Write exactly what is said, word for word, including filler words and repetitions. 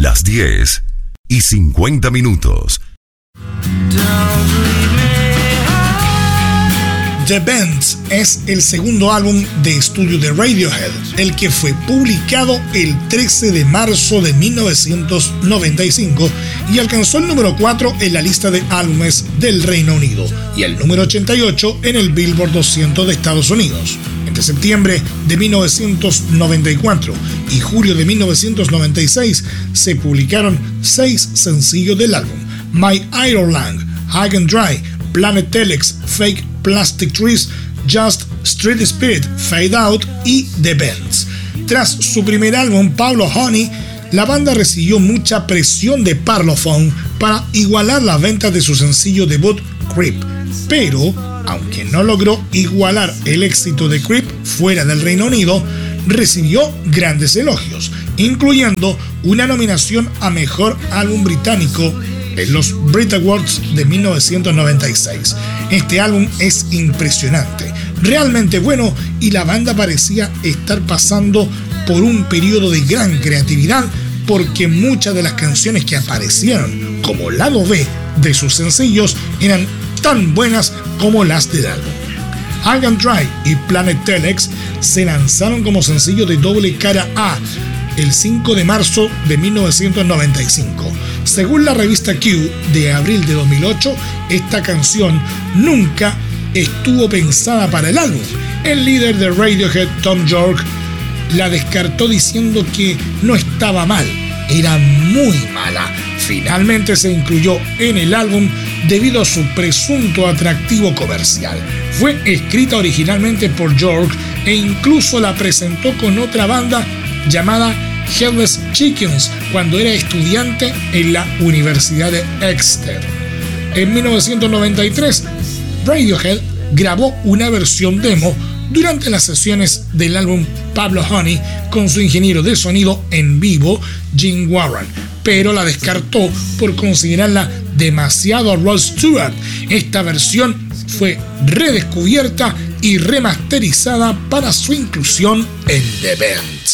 las diez y cincuenta minutos. The Bends es el segundo álbum de estudio de Radiohead, el que fue publicado el trece de marzo de mil novecientos noventa y cinco y alcanzó el número cuatro en la lista de álbumes del Reino Unido y el número ochenta y ocho en el Billboard doscientos de Estados Unidos. Entre septiembre de mil novecientos noventa y cuatro y julio de mil novecientos noventa y seis se publicaron seis sencillos del álbum: My Ireland, High and Dry, Planet Telex, Fake Plastic Trees, Just Street Spirit, Fade Out y The Bends. Tras su primer álbum, Pablo Honey, la banda recibió mucha presión de Parlophone para igualar las ventas de su sencillo debut, Creep, pero, aunque no logró igualar el éxito de Creep fuera del Reino Unido, recibió grandes elogios, incluyendo una nominación a Mejor Álbum Británico en los Brit Awards de mil novecientos noventa y seis. Este álbum es impresionante, realmente bueno, y la banda parecía estar pasando por un periodo de gran creatividad porque muchas de las canciones que aparecieron como lado B de sus sencillos eran tan buenas como las del álbum. High and Dry y Planet Telex se lanzaron como sencillo de doble cara A el cinco de marzo de mil novecientos noventa y cinco. Según la revista Q de abril de dos mil ocho, esta canción nunca estuvo pensada para el álbum. El líder de Radiohead, Tom York, la descartó diciendo que no estaba mal, era muy mala. Finalmente se incluyó en el álbum debido a su presunto atractivo comercial. Fue escrita originalmente por York e incluso la presentó con otra banda llamada Headless Chickens cuando era estudiante en la Universidad de Exeter. En mil novecientos noventa y tres, Radiohead grabó una versión demo durante las sesiones del álbum Pablo Honey con su ingeniero de sonido en vivo, Jim Warren, pero la descartó por considerarla demasiado a Rod Stewart. Esta versión fue redescubierta y remasterizada para su inclusión en The Bends.